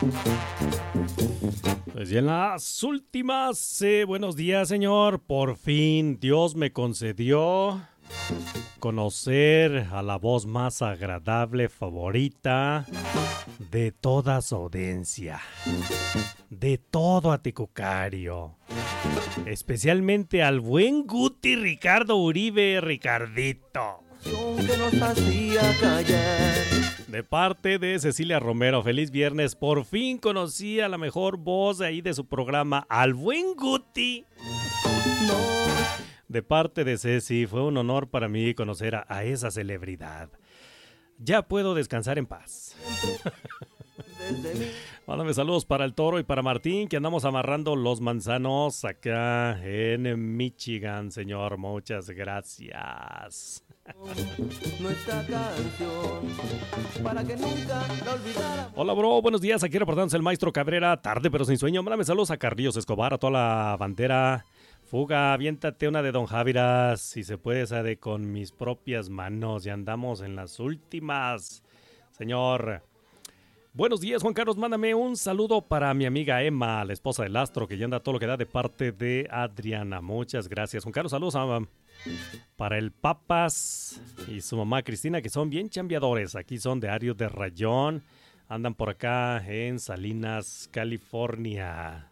Pues ya en las últimas, buenos días, señor. Por fin Dios me concedió conocer a la voz más agradable, favorita de toda su audiencia, de todo Aticucario, especialmente al buen Guti Ricardo Uribe, Ricardito. Que nos hacía callar. De parte de Cecilia Romero, feliz viernes. Por fin conocí a la mejor voz de ahí de su programa, al buen Guti. No. De parte de Ceci, fue un honor para mí conocer a esa celebridad. Ya puedo descansar en paz. Mándame saludos para el Toro y para Martín, que andamos amarrando los manzanos acá en Michigan, señor. Muchas gracias. Nuestra canción, para que nunca la olvidara. Hola, bro, buenos días. Aquí reportándose el maestro Cabrera. Tarde pero sin sueño. Mándame saludos a Carrillos Escobar, a toda la bandera. Fuga, aviéntate una de Don Javiras, si se puede, sabe, con mis propias manos. Ya andamos en las últimas, señor. Buenos días, Juan Carlos. Mándame un saludo para mi amiga Emma, la esposa del astro, que ya anda todo lo que da de parte de Adriana. Muchas gracias, Juan Carlos. Saludos para el Papas y su mamá Cristina, que son bien chambeadores. Aquí son de Ario de Rayón. Andan por acá en Salinas, California.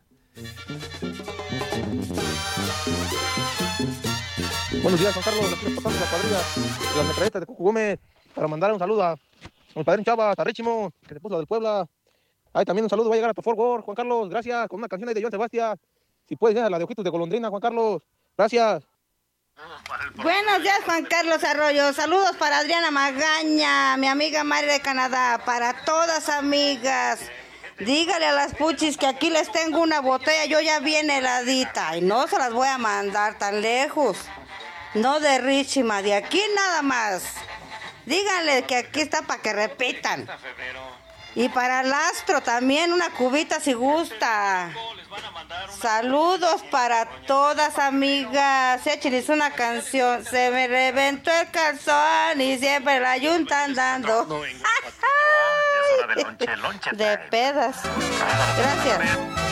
Buenos días, Juan Carlos. Aquí reportamos la cuadrilla de las metralletas de Cucu Gómez para mandar un saludo a mi padre Chava, hasta Richimo, que se puso la del Puebla. Ahí también un saludo va a llegar a tu Fort Worth, Juan Carlos. Gracias, con una canción ahí de Joan Sebastián. Si puedes, la de Ojitos de Golondrina, Juan Carlos. Gracias. Buenos días, Juan Carlos Arroyo. Saludos para Adriana Magaña, mi amiga Mari de Canadá, para todas amigas. Dígale a las puchis que aquí les tengo una botella, yo ya bien heladita, y no se las voy a mandar tan lejos. No de Richima, de aquí nada más. Díganle que aquí está para que repitan. Y para el astro también una cubita si gusta. Saludos para todas amigas. Échenles una canción. Se me reventó el calzón y siempre la yunta andando. De pedas. Gracias.